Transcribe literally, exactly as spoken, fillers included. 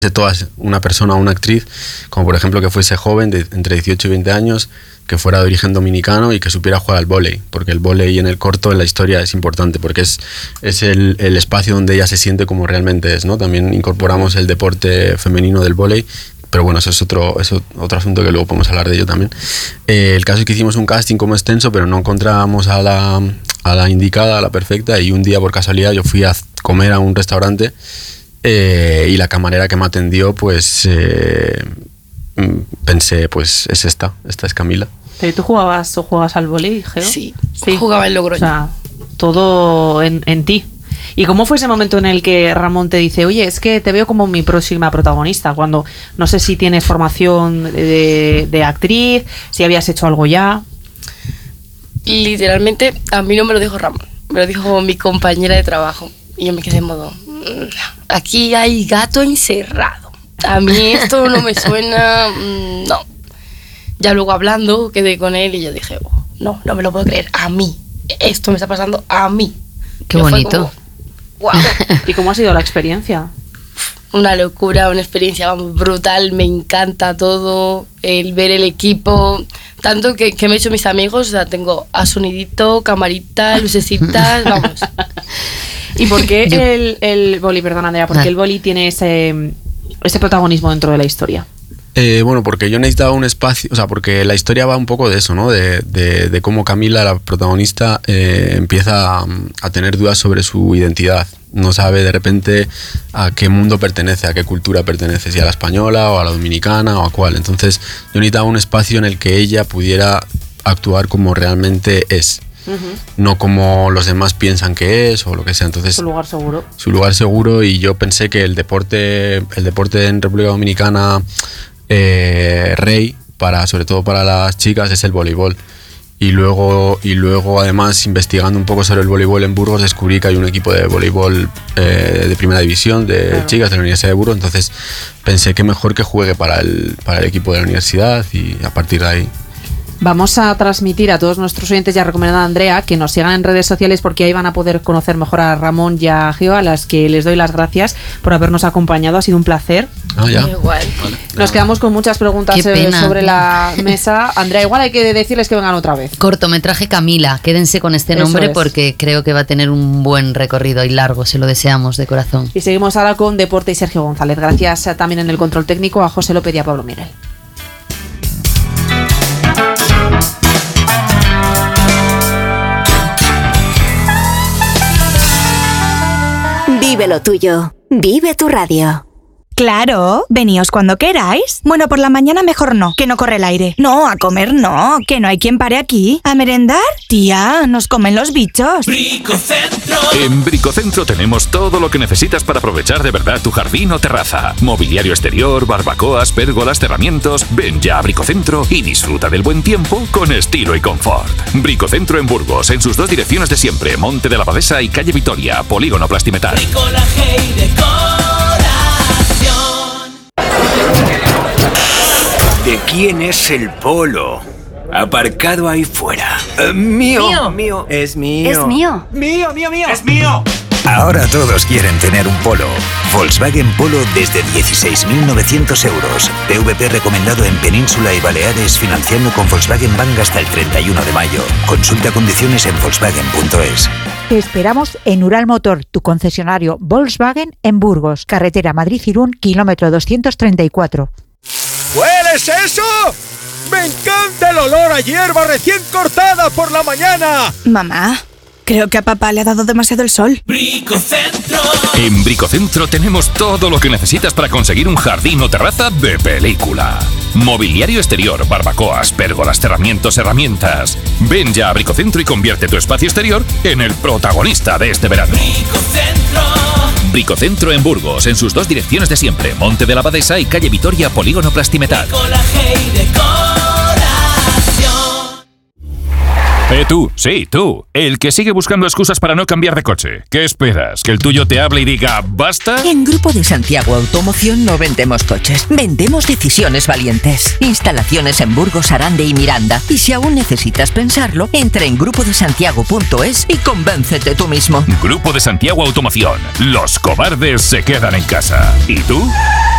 de todas una persona o una actriz, como por ejemplo que fuese joven, de entre dieciocho y veinte años, que fuera de origen dominicano y que supiera jugar al vóley, porque el vóley en el corto en la historia es importante, porque es, es el, el espacio donde ella se siente como realmente es, ¿no? También incorporamos el deporte femenino del vóley, pero bueno, eso es otro, eso, otro asunto que luego podemos hablar de ello también. Eh, el caso es que hicimos un casting como extenso, pero no encontrábamos a la, a la indicada, a la perfecta, y un día por casualidad yo fui a comer a un restaurante eh, y la camarera que me atendió, pues eh, pensé, pues es esta, esta es Camila. ¿Pero tú jugabas o juegas al vóley, Geo? Sí, sí, jugaba en Logroño. O sea, todo en, en ti. ¿Y cómo fue ese momento en el que Ramón te dice, oye, es que te veo como mi próxima protagonista? Cuando no sé si tienes formación de, de actriz, si habías hecho algo ya. Literalmente, a mí no me lo dijo Ramón, me lo dijo mi compañera de trabajo. Y yo me quedé en modo, aquí hay gato encerrado. A mí esto no me suena, no. Ya luego hablando, quedé con él y yo dije, oh, no, no me lo puedo creer, a mí. Esto me está pasando a mí. Qué yo bonito. Wow. ¿Y cómo ha sido la experiencia? Una locura, una experiencia vamos, brutal, me encanta todo, el ver el equipo, tanto que, que me he hecho mis amigos, o sea, tengo a sonidito, camarita, lucecitas, vamos. ¿Y por qué yo... el, el boli, perdón Andrea, por qué el boli tiene ese, ese protagonismo dentro de la historia? Eh, bueno, porque yo necesitaba un espacio, o sea, porque la historia va un poco de eso, ¿no? De, de, de cómo Camila, la protagonista, eh, empieza a, a tener dudas sobre su identidad. No sabe de repente a qué mundo pertenece, a qué cultura pertenece, si a la española o a la dominicana o a cuál. Entonces yo necesitaba un espacio en el que ella pudiera actuar como realmente es. Uh-huh. No como los demás piensan que es o lo que sea. Entonces, su lugar seguro. Su lugar seguro, y yo pensé que el deporte, el deporte en República Dominicana eh, rey, para, sobre todo para las chicas, es el voleibol. Y luego, y luego, además, investigando un poco sobre el voleibol en Burgos, descubrí que hay un equipo de voleibol eh, de primera división de claro. chicas de la Universidad de Burgos. Entonces pensé que mejor que juegue para el, para el equipo de la universidad, y a partir de ahí. Vamos a transmitir a todos nuestros oyentes, ya recomendada a Andrea, que nos sigan en redes sociales, porque ahí van a poder conocer mejor a Ramón y a Geo, a las que les doy las gracias por habernos acompañado. Ha sido un placer. Ah, ya. Igual. Vale. Nos quedamos con muchas preguntas sobre la mesa. Andrea, igual hay que decirles que vengan otra vez. Cortometraje Camila, quédense con este nombre porque creo que va a tener un buen recorrido y largo, se lo deseamos de corazón. Y seguimos ahora con Deporte y Sergio González. Gracias también en el control técnico a José López y a Pablo Miguel. Vive lo tuyo. Vive tu radio. Claro, veníos cuando queráis. Bueno, por la mañana mejor no, que no corre el aire. No, a comer no, que no hay quien pare aquí. ¿A merendar? Tía, nos comen los bichos. Bricocentro. En Bricocentro tenemos todo lo que necesitas para aprovechar de verdad tu jardín o terraza. Mobiliario exterior, barbacoas, pérgolas, cerramientos. Ven ya a Bricocentro y disfruta del buen tiempo con estilo y confort. Bricocentro en Burgos, en sus dos direcciones de siempre, Monte de la Abadesa y Calle Vitoria, Polígono Plastimetal. Bricolaje y decoración. ¿De quién es el polo? Aparcado ahí fuera. Uh, mío, mío. Mío. Es mío. Es mío. Mío, mío, mío. Es mío. Ahora todos quieren tener un Polo. Volkswagen Polo desde dieciséis mil novecientos euros. P V P recomendado en Península y Baleares, financiando con Volkswagen Bank hasta el treinta y uno de mayo. Consulta condiciones en Volkswagen punto es. Te esperamos en Ural Motor, tu concesionario Volkswagen en Burgos, carretera Madrid-Irún, kilómetro doscientos treinta y cuatro. ¿Hueles eso? ¡Me encanta el olor a hierba recién cortada por la mañana! Mamá, creo que a papá le ha dado demasiado el sol. Bricocentro. En Bricocentro tenemos todo lo que necesitas para conseguir un jardín o terraza de película. Mobiliario exterior, barbacoas, pérgolas, cerramientos, herramientas. Ven ya a Bricocentro y convierte tu espacio exterior en el protagonista de este verano. Bricocentro. Bricocentro en Burgos, en sus dos direcciones de siempre, Monte de la Abadesa y Calle Vitoria, Polígono Plastimetal. Bricolaje y decoración. Eh, tú, sí, tú, el que sigue buscando excusas para no cambiar de coche. ¿Qué esperas? ¿Que el tuyo te hable y diga basta? En Grupo de Santiago Automoción no vendemos coches, vendemos decisiones valientes. Instalaciones en Burgos, Arande y Miranda. Y si aún necesitas pensarlo, entra en grupo de santiago punto es y convéncete tú mismo. Grupo de Santiago Automoción. Los cobardes se quedan en casa. ¿Y tú?